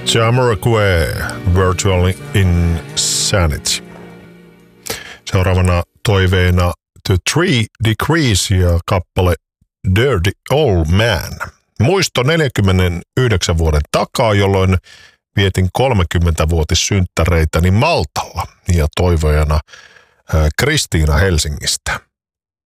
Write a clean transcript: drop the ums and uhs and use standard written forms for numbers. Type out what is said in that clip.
Jamiroquai, Virtual Insanity. Seuraavana toiveena The 3 Degrees ja kappale Dirty Old Man. Muisto 49 vuoden takaa, jolloin vietin 30-vuotissynttäreitäni Maltalla ja toivojana Kristiina Helsingistä.